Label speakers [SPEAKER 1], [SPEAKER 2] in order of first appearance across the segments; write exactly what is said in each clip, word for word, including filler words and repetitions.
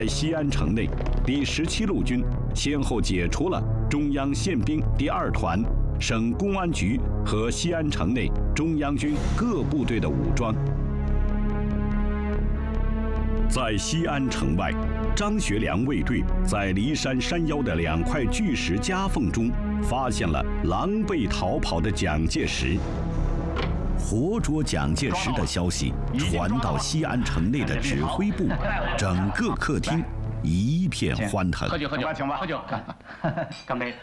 [SPEAKER 1] 在西安城内，第十七路军先后解除了中央宪兵第二团、省公安局和西安城内中央军各部队的武装。在西安城外，张学良卫队在骊山山腰的两块巨石夹缝中发现了狼狈逃跑的蒋介石。活捉蒋介石的消息传到西安城内的指挥部，整个客厅一片欢腾。
[SPEAKER 2] 喝酒，喝酒，请吧，喝酒，干杯！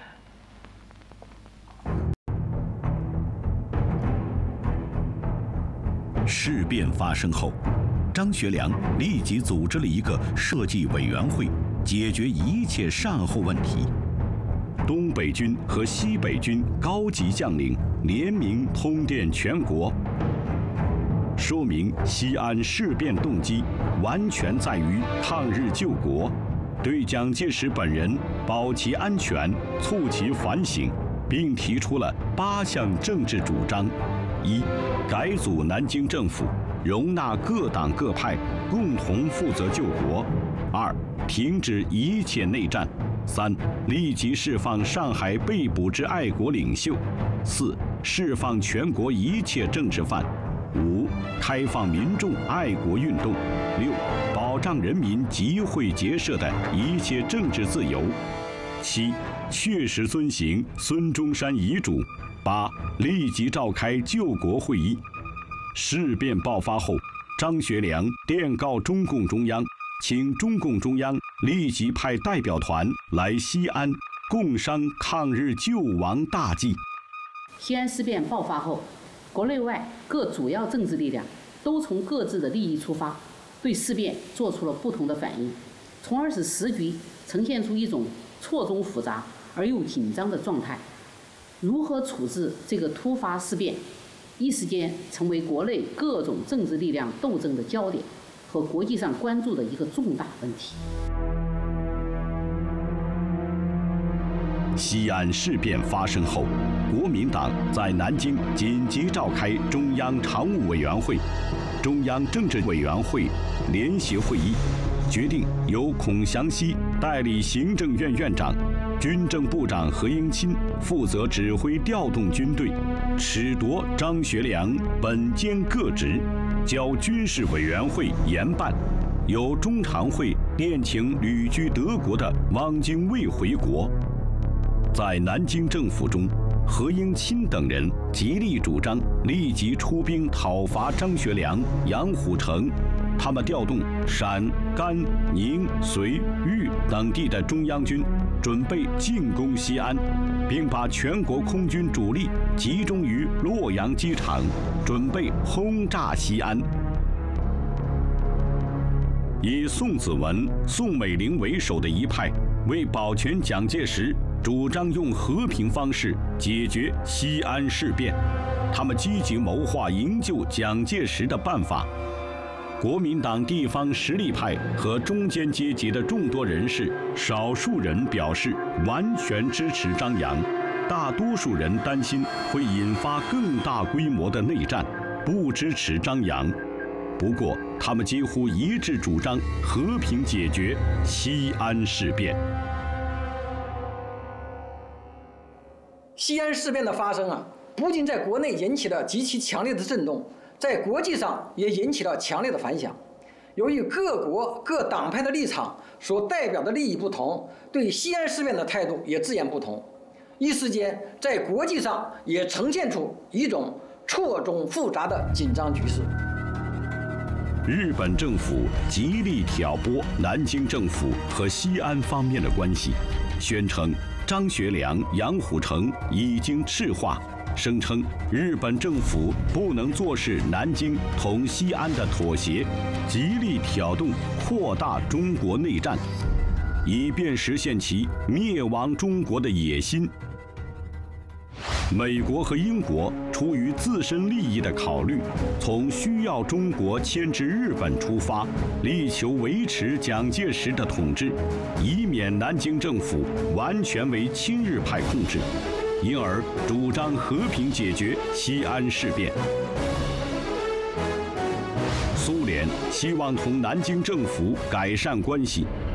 [SPEAKER 1] 事变发生后，张学良立即组织了一个设计委员会，解决一切善后问题。东北军和西北军高级将领联名通电全国，说明西安事变动机完全在于抗日救国，对蒋介石本人保其安全、促其反省，并提出了八项政治主张：一、改组南京政府，容纳各党各派共同负责救国；二、停止一切内战；三、立即释放上海被捕之爱国领袖；四、释放全国一切政治犯；五、开放民众爱国运动；六、保障人民集会结社的一切政治自由；七、确实遵行孙中山遗嘱；八、立即召开救国会议。事变爆发后，张学良电告中共中央，请中共中央立即派代表团来西安，共商抗日救亡大计。
[SPEAKER 3] 西安事变爆发后，国内外各主要政治力量都从各自的利益出发，对事变做出了不同的反应，从而使时局呈现出一种错综复杂而又紧张的状态。如何处置这个突发事变，一时间成为国内各种政治力量斗争的焦点和国际上关注的一个重大问题。
[SPEAKER 1] 西安事变发生后，国民党在南京紧急召开中央常务委员会、中央政治委员会联席会议，决定由孔祥熙代理行政院院长，军政部长何应钦负责指挥调动军队，褫夺张学良本兼各职，交军事委员会严办。由中常会宴请旅居德国的汪精卫回国。在南京政府中，何应钦等人极力主张立即出兵讨伐张学良、杨虎城。他们调动陕、甘、宁、绥、豫等地的中央军，准备进攻西安，并把全国空军主力集中于洛阳机场，准备轰炸西安。以宋子文、宋美龄为首的一派，为保全蒋介石，主张用和平方式解决西安事变。他们积极谋划营救蒋介石的办法。国民党地方实力派和中间阶级的众多人士，少数人表示完全支持张杨，大多数人担心会引发更大规模的内战，不支持张杨。不过，他们几乎一致主张和平解决西安事变。
[SPEAKER 4] 西安事变的发生啊，不仅在国内引起了极其强烈的震动，在国际上也引起了强烈的反响。由于各国各党派的立场所代表的利益不同，对西安事变的态度也自然不同，一时间在国际上也呈现出一种错综复杂的紧张局势。
[SPEAKER 1] 日本政府极力挑拨南京政府和西安方面的关系，宣称张学良、杨虎城已经赤化，声称日本政府不能坐视南京同西安的妥协，极力挑动扩大中国内战，以便实现其灭亡中国的野心。美国和英国出于自身利益的考虑，从需要中国牵制日本出发，力求维持蒋介石的统治，以免南京政府完全为亲日派控制，因而主张和平解决西安事变。苏联希望同南京政府改善关系，